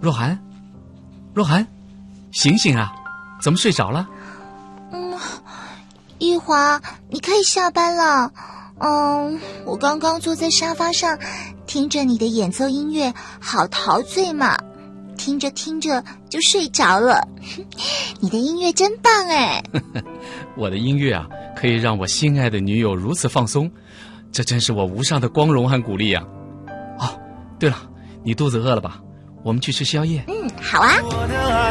若涵，若涵，醒醒啊！怎么睡着了？ 一华，你可以下班了。我刚刚坐在沙发上，听着你的演奏音乐，好陶醉嘛。听着听着就睡着了。你的音乐真棒哎！ 我的音乐啊，可以让我心爱的女友如此放松，这真是我无上的光荣和鼓励啊！哦，对了，你肚子饿了吧？我们去吃宵夜。 好啊。